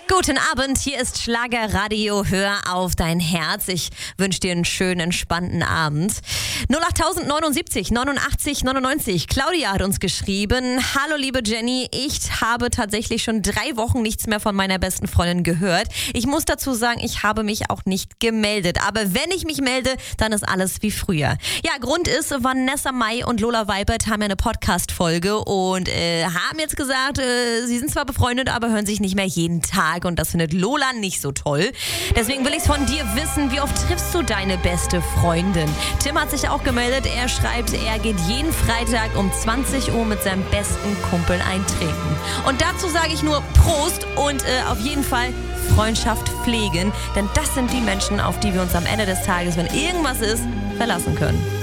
Guten Abend, hier ist Schlagerradio, hör auf dein Herz. Ich wünsche dir einen schönen, entspannten Abend. 08079 89 99. Claudia hat uns geschrieben: Hallo liebe Jenny, ich habe tatsächlich schon 3 Wochen nichts mehr von meiner besten Freundin gehört. Ich muss dazu sagen, ich habe mich auch nicht gemeldet. Aber wenn ich mich melde, dann ist alles wie früher. Ja, Grund ist, Vanessa Mai und Lola Weibert haben ja eine Podcast-Folge und haben jetzt gesagt, sie sind zwar befreundet, aber hören sich nicht mehr jeden Tag. Und das findet Lola nicht so toll. Deswegen will ich von dir wissen, wie oft triffst du deine beste Freundin? Tim hat sich auch gemeldet. Er schreibt, er geht jeden Freitag um 20 Uhr mit seinem besten Kumpel eintrinken. Und dazu sage ich nur Prost und auf jeden Fall Freundschaft pflegen. Denn das sind die Menschen, auf die wir uns am Ende des Tages, wenn irgendwas ist, verlassen können.